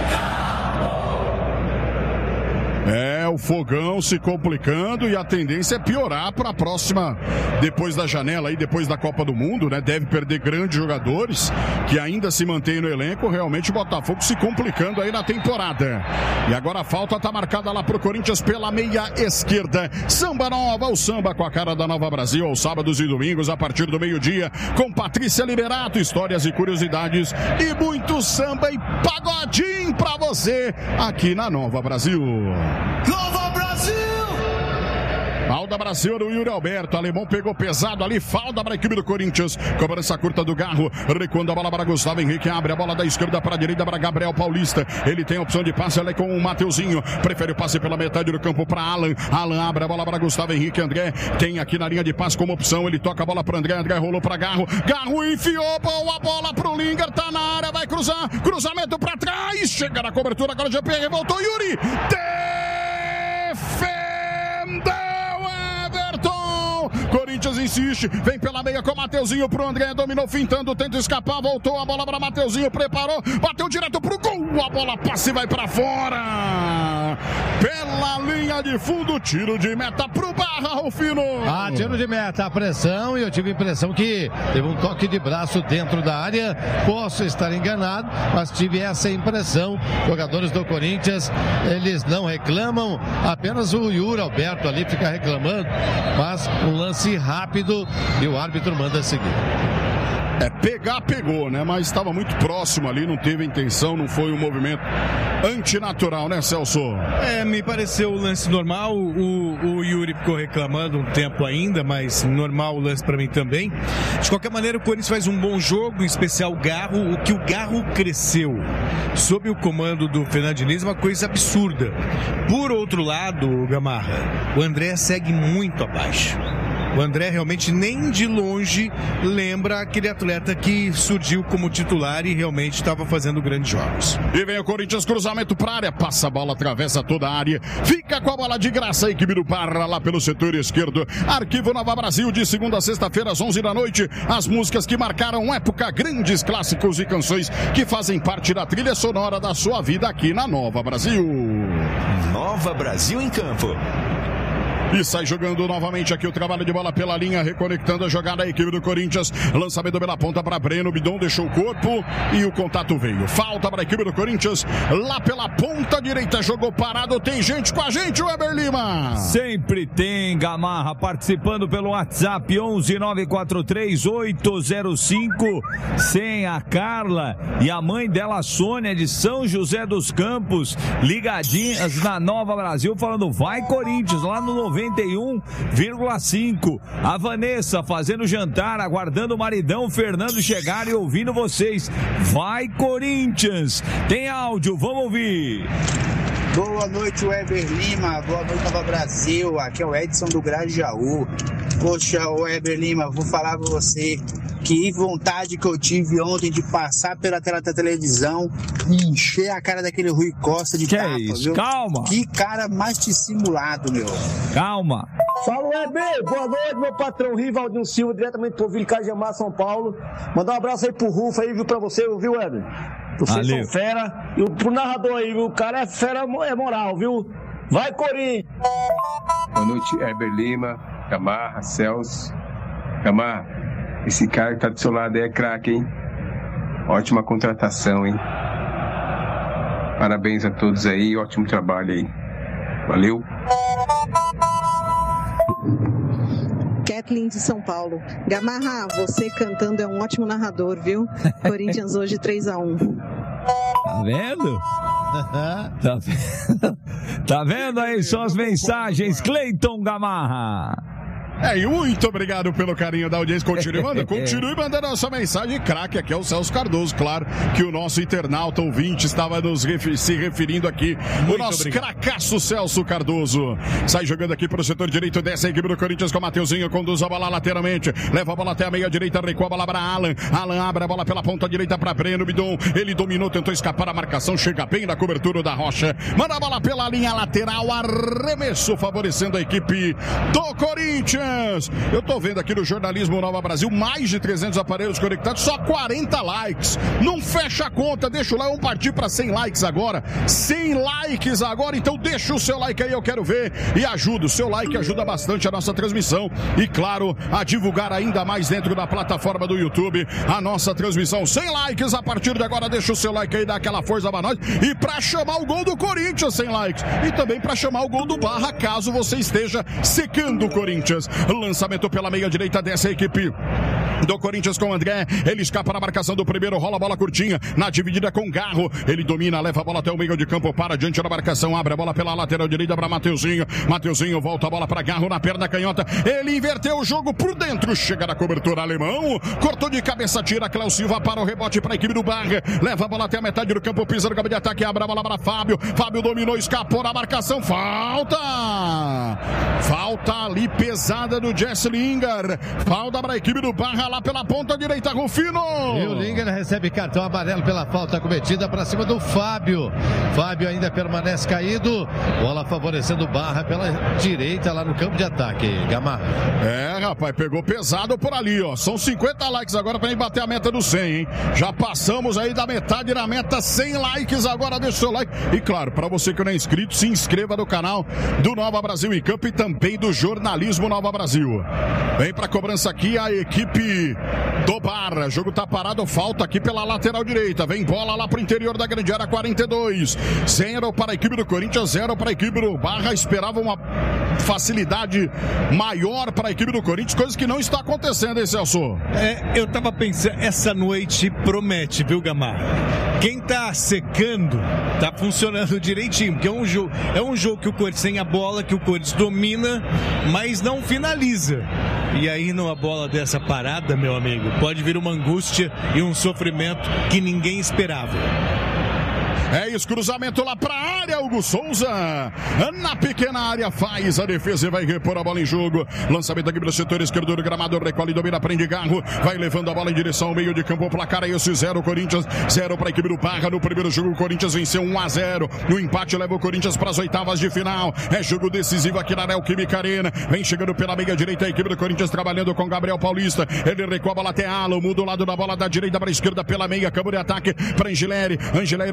O Fogão se complicando e a tendência é piorar para a próxima, depois da janela aí, depois da Copa do Mundo, né? Deve perder grandes jogadores que ainda se mantêm no elenco, realmente o Botafogo se complicando aí na temporada. E agora a falta tá marcada lá pro Corinthians pela meia esquerda. Samba Nova, o samba com a cara da Nova Brasil, aos sábados e domingos a partir do meio-dia, com Patrícia Liberato, histórias e curiosidades e muito samba e pagodinho pra você aqui na Nova Brasil.
Nova Brasil!
Falta Brasil do Yuri Alberto, alemão pegou pesado ali, falta para a equipe do Corinthians, cobrança curta do Garro, recuando a bola para Gustavo Henrique, abre a bola da esquerda para a direita para Gabriel Paulista, ele tem a opção de passe ali com o Mateuzinho, prefere o passe pela metade do campo para Alan abre a bola para Gustavo Henrique, André tem aqui na linha de passe como opção, ele toca a bola para André rolou para Garro enfiou, boa bola pro Lingard, tá na área, vai cruzar, cruzamento para trás, chega na cobertura, agora o GPR voltou, Yuri, defendeu! Corinthians insiste, vem pela meia com o Mateuzinho pro André, dominou fintando, tenta escapar, voltou a bola para Mateuzinho, preparou, bateu direto pro gol, a bola passa e vai para fora, pela linha de fundo, tiro de meta pro Barra, Rufino.
Tiro de meta, a pressão, e eu tive a impressão que teve um toque de braço dentro da área, posso estar enganado, mas tive essa impressão. Jogadores do Corinthians, eles não reclamam, apenas o Yuri Alberto ali fica reclamando, mas um lance rápido e o árbitro manda seguir.
Pegar, pegou, né? Mas estava muito próximo ali, não teve intenção, não foi um movimento antinatural, né, Celso?
Me pareceu o lance normal, o Yuri ficou reclamando um tempo ainda, mas normal o lance para mim também. De qualquer maneira, o Corinthians faz um bom jogo, em especial o Garro, o que o Garro cresceu sob o comando do Fernando Diniz, uma coisa absurda. Por outro lado, Gamarra, o André segue muito abaixo. O André realmente nem de longe lembra aquele atleta que surgiu como titular e realmente estava fazendo grandes jogos.
E vem o Corinthians, cruzamento para a área, passa a bola, atravessa toda a área, fica com a bola de graça a equipe do Barra lá pelo setor esquerdo. Arquivo Nova Brasil, de segunda a sexta-feira às 11 da noite, as músicas que marcaram época, grandes clássicos e canções que fazem parte da trilha sonora da sua vida aqui na Nova Brasil.
Nova Brasil em campo.
E sai jogando novamente aqui o trabalho de bola pela linha, reconectando a jogada da equipe do Corinthians. Lançamento pela ponta para Breno. Bidon deixou o corpo e o contato veio. Falta para a equipe do Corinthians. Lá pela ponta direita, jogou parado. Tem gente com a gente, Weber Lima.
Sempre tem, Gamarra, participando pelo WhatsApp 11943-805. Sem a Carla e a mãe dela, Sônia, de São José dos Campos, ligadinhas na Nova Brasil, falando vai Corinthians, lá no 91,5. A Vanessa fazendo jantar, aguardando o maridão Fernando chegar e ouvindo vocês. Vai Corinthians. Tem áudio, vamos ouvir.
Boa noite, Weber Lima. Boa noite, Nova Brasil. Aqui é o Edson do Grajaú. Poxa, Weber Lima, vou falar com você. Que vontade que eu tive ontem de passar pela tela da televisão e encher a cara daquele Rui Costa de tapa, viu?
Calma.
Que cara mais dissimulado, meu.
Calma.
Fala, Weber. Boa noite, meu patrão Rivaldinho Silva, diretamente do Vila Cajamar, São Paulo. Mandar um abraço aí pro Rufo aí, viu, pra você, viu, Weber? Vocês são fera. E pro narrador aí, viu? O cara é fera, é moral, viu? Vai, Corinthians!
Boa noite, Weber Lima, Gamarra, Celso. Gamarra, esse cara que tá do seu lado aí é craque, hein? Ótima contratação, hein? Parabéns a todos aí, ótimo trabalho aí. Valeu!
Kathleen de São Paulo. Gamarra, você cantando é um ótimo narrador, viu? Corinthians hoje 3-1.
Tá vendo? Tá vendo aí? São as mensagens. Cleiton Gamarra.
E muito obrigado pelo carinho da audiência. Continue mandando a sua mensagem. Craque aqui é o Celso Cardoso, claro que o nosso internauta ouvinte estava se referindo aqui. Muito o nosso cracaço Celso Cardoso. Sai jogando aqui para o setor direito dessa equipe do Corinthians com o Mateuzinho. Conduz a bola lateralmente. Leva a bola até a meia direita. Recua a bola para Alan. Alan abre a bola pela ponta direita para Breno Bidon. Ele dominou, tentou escapar a marcação. Chega bem na cobertura da Rocha. Manda a bola pela linha lateral. Arremesso favorecendo a equipe do Corinthians. Eu tô vendo aqui no Jornalismo Nova Brasil mais de 300 aparelhos conectados, só 40 likes. Não fecha a conta, deixa o like, vamos partir para 100 likes agora. 100 likes agora, então deixa o seu like aí, eu quero ver e ajuda. O seu like ajuda bastante a nossa transmissão e, claro, a divulgar ainda mais dentro da plataforma do YouTube a nossa transmissão. 100 likes a partir de agora, deixa o seu like aí, dá aquela força pra nós. E pra chamar o gol do Corinthians, 100 likes. E também pra chamar o gol do Barra, caso você esteja secando o Corinthians. Lançamento pela meia direita dessa equipe do Corinthians com o André. Ele escapa na marcação do primeiro, rola a bola curtinha na dividida com Garro. Ele domina, leva a bola até o meio de campo, para diante da marcação, abre a bola pela lateral direita para Mateuzinho. Mateuzinho volta a bola para Garro na perna canhota. Ele inverteu o jogo por dentro, chega na cobertura alemão, cortou de cabeça, tira Cléo Silva para o rebote para a equipe do Barra. Leva a bola até a metade do campo, pisa no campo de ataque, abre a bola para Fábio. Fábio dominou, escapou na marcação, falta ali pesada do Jesse Lingard. Falta para a equipe do Barra lá pela ponta direita, Rufino.
E o Lingard recebe cartão amarelo pela falta cometida para cima do Fábio. Fábio ainda permanece caído. Bola favorecendo o Barra pela direita lá no campo de ataque. Gamarra.
Rapaz, pegou pesado por ali, ó. São 50 likes agora para bater a meta do 100, hein? Já passamos aí da metade da meta, 100 likes agora, deixa o seu like. E claro, para você que não é inscrito, se inscreva no canal do Nova Brasil em Campo e também do Jornalismo Nova Brasil. Vem pra cobrança aqui a equipe do Barra. O jogo tá parado, falta aqui pela lateral direita. Vem bola lá pro interior da grande área, 42. 0 para a equipe do Corinthians, 0 para a equipe do Barra. Esperava uma facilidade maior para a equipe do Corinthians, coisa que não está acontecendo, hein, Celso?
Eu tava pensando, essa noite promete, viu, Gamarra? Quem tá secando, tá funcionando direitinho, porque é um jogo que o Corinthians tem a bola, que o Corinthians domina, mas não finaliza. E aí, numa bola dessa parada, meu amigo, pode vir uma angústia e um sofrimento que ninguém esperava.
É isso, cruzamento lá pra área, Hugo Souza. Na pequena área faz a defesa e vai repor a bola em jogo. Lançamento aqui pelo setor esquerdo do gramado, recolhe, domina, prende Garro. Vai levando a bola em direção ao meio de campo. O placar é esse, 0 Corinthians, 0 para a equipe do Barra. No primeiro jogo o Corinthians venceu 1-0. No empate leva o Corinthians para as oitavas de final. É jogo decisivo aqui na Neoquímica Arena. Vem chegando pela meia direita a equipe do Corinthians trabalhando com Gabriel Paulista. Ele recua a bola até Alan, muda o lado da bola da direita para a esquerda pela meia, campo de ataque para Angeleri. Angeleri recepciona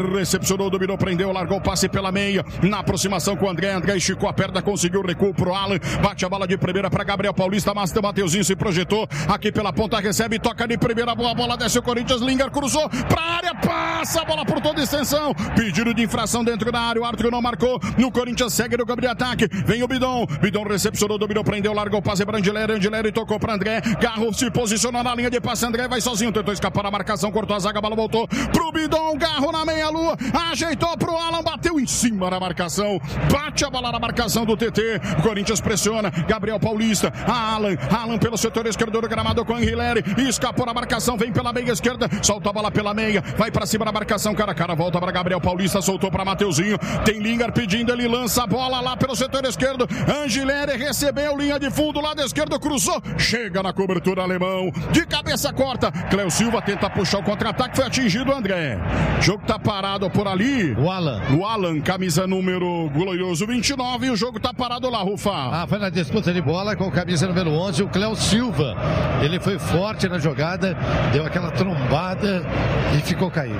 recepcionou, dominou, prendeu, largou o passe pela meia, na aproximação com o André esticou a perna, conseguiu o recuo pro Alan, bate a bola de primeira para Gabriel Paulista, Mateuzinho se projetou, aqui pela ponta, recebe, toca de primeira, boa bola, desce o Corinthians, Lingard cruzou pra área, passa a bola por toda a extensão, pedido de infração dentro da área, o árbitro não marcou, no Corinthians segue no campo de ataque, vem o Bidon recepcionou, dominou, prendeu, largou o passe para Angileri, tocou para André, Garro se posicionou na linha de passe, André vai sozinho, tentou escapar da marcação, cortou a zaga, a bola voltou pro Bidon, Garro na meia-lua, ajeitou pro Alan, bateu em cima da marcação, bate a bola na marcação do TT, o Corinthians pressiona, Gabriel Paulista, Alan pelo setor esquerdo do gramado com Angileri, escapou da marcação, vem pela meia esquerda, solta a bola pela meia, vai pra cima da marcação, cara a cara, volta para Gabriel Paulista, soltou para Mateuzinho, tem Lingard pedindo, ele lança a bola lá pelo setor esquerdo, Angileri recebeu, linha de fundo, lado esquerdo, cruzou, chega na cobertura alemão, de cabeça corta, Cléo Silva tenta puxar o contra-ataque, foi atingido o André, o jogo tá parado por ali, o Alan, camisa número glorioso 29, e o jogo tá parado lá, Rufa.
Foi na disputa de bola com camisa número 11, o Cléo Silva, ele foi forte na jogada, deu aquela trombada e ficou caído.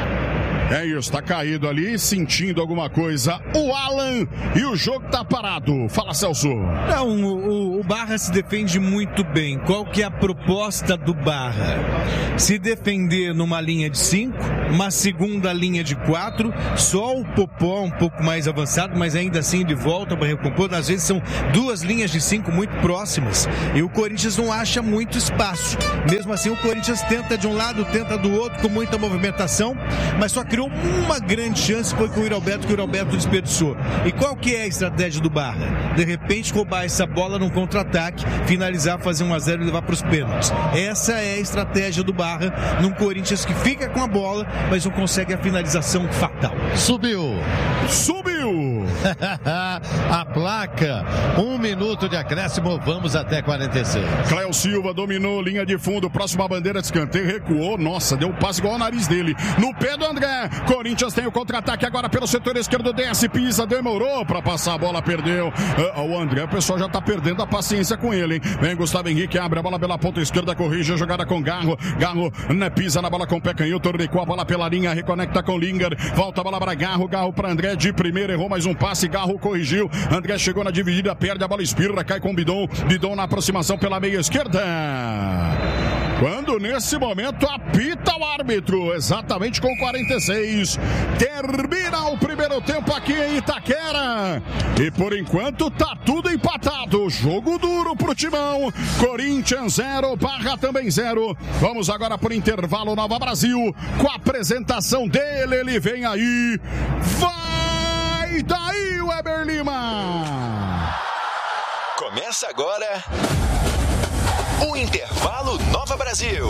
É isso, tá caído ali, sentindo alguma coisa. O Alan, e o jogo tá parado. Fala, Celso.
Não, o Barra se defende muito bem. Qual que é a proposta do Barra? Se defender numa linha de 5, uma segunda linha de 4, só o Popó um pouco mais avançado, mas ainda assim de volta para recompor. Às vezes são duas linhas de 5 muito próximas e o Corinthians não acha muito espaço. Mesmo assim, o Corinthians tenta de um lado, tenta do outro, com muita movimentação, mas só criou uma grande chance, foi com o Iralberto, que o Iralberto desperdiçou. E qual que é a estratégia do Barra? De repente roubar essa bola num contra-ataque, finalizar, fazer 1-0 e levar para os pênaltis. Essa é a estratégia do Barra, num Corinthians que fica com a bola, mas não consegue a finalização fatal.
Subiu!
A
placa, 1 minuto de acréscimo, vamos até 46.
Cléo Silva dominou, linha de fundo, próxima bandeira de escanteio, recuou, nossa, deu um passe igual ao nariz dele, no pé do André, Corinthians tem o contra-ataque agora pelo setor esquerdo, desce, pisa, demorou pra passar a bola, perdeu, o André, o pessoal já tá perdendo a paciência com ele, hein? Vem Gustavo Henrique, abre a bola pela ponta esquerda, corrige a jogada com Garro, pisa na bola com o pé canhoto, recua a bola pela linha, reconecta com Lingard, volta a bola para Garro para André, de primeira, errou mais um passe, Garro corrigiu, André chegou na dividida, perde a bola, espirra, cai com o Bidon na aproximação pela meia esquerda. Quando nesse momento apita o árbitro, exatamente com 46, termina o primeiro tempo aqui em Itaquera, e por enquanto tá tudo empatado, jogo duro pro Timão, Corinthians 0, Barra também 0, vamos agora por intervalo, Nova Brasil, com a apresentação dele, ele vem aí, vai daí o Weber Lima!
Começa agora o Intervalo Nova Brasil.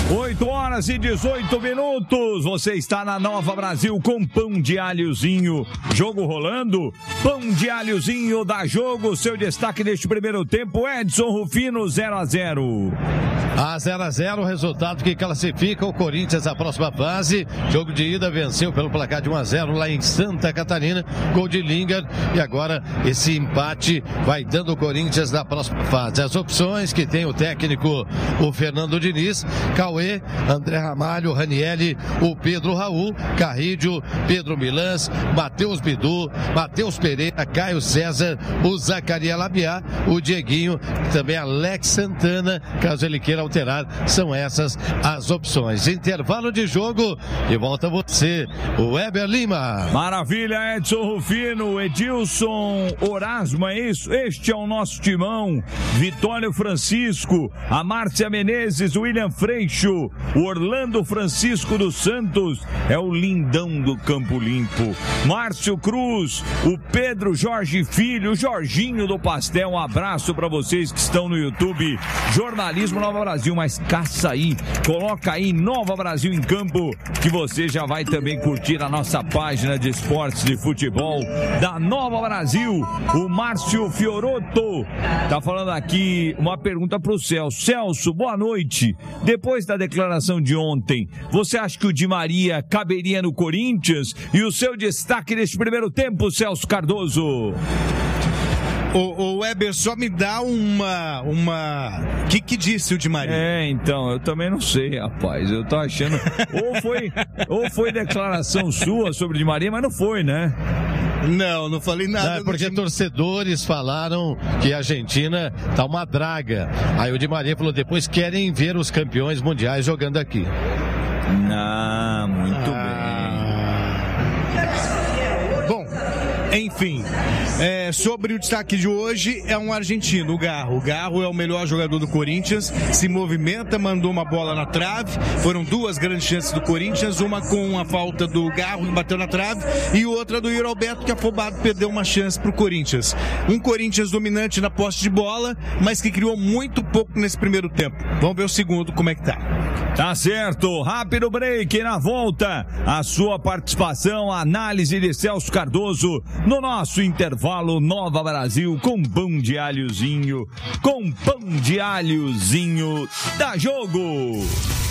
8h18. Você está na Nova Brasil com pão de alhozinho. Jogo rolando. Pão de alhozinho dá jogo. Seu destaque neste primeiro tempo, Edson Rufino, 0-0.
A 0-0, resultado que classifica o Corinthians à próxima fase. Jogo de ida venceu pelo placar de 1-0 lá em Santa Catarina. Gol de Lingard. E agora esse empate vai dando o Corinthians na próxima fase. As opções que tem o técnico, o Fernando Diniz, Cauê, André Ramalho, Ranielli, o Pedro Raul, Carrídio, Pedro Milans, Matheus Bidu, Matheus Pereira, Caio César, o Zacaria Labiá, o Dieguinho, também Alex Santana, caso ele queira alterar, são essas as opções. Intervalo de jogo e volta você, o Weber Lima.
Maravilha, Edson Rufino, Edilson Orasmo, é isso? Este é o nosso timão. Vitório Francisco, a Márcia Menezes, o William Freixo, o Orlando Francisco dos Santos, é o lindão do Campo Limpo. Márcio Cruz, o Pedro Jorge Filho, o Jorginho do Pastel, um abraço para vocês que estão no YouTube. Jornalismo Nova Brasil, mas caça aí, coloca aí Nova Brasil em Campo, que você já vai também curtir a nossa página de esportes de futebol da Nova Brasil. O Márcio Fiorotto tá falando aqui uma pergunta pro Celso. Celso, boa noite. Depois da declaração de ontem, você acha que o Di Maria caberia no Corinthians? E o seu destaque neste primeiro tempo, Celso Cardoso?
O Weber, só me dá uma... O que disse o Di Maria?
Então, eu também não sei, rapaz. Eu tô achando... ou foi declaração sua sobre o Di Maria, mas não foi, né?
Não falei nada.
Não, porque torcedores falaram que a Argentina tá uma draga. Aí o Di Maria falou, depois querem ver os campeões mundiais jogando aqui.
Muito bem.
Bom, enfim, sobre o destaque de hoje, é um argentino, o Garro. O Garro é o melhor jogador do Corinthians, se movimenta, mandou uma bola na trave. Foram 2 grandes chances do Corinthians, uma com a falta do Garro, que bateu na trave, e outra do Yuri Alberto, que afobado perdeu uma chance pro Corinthians. Um Corinthians dominante na posse de bola, mas que criou muito pouco nesse primeiro tempo. Vamos ver o segundo, como é que tá.
Tá certo, rápido break, na volta, a sua participação, a análise de Celso Cardoso no nosso intervalo Nova Brasil com pão de alhozinho da Jogo.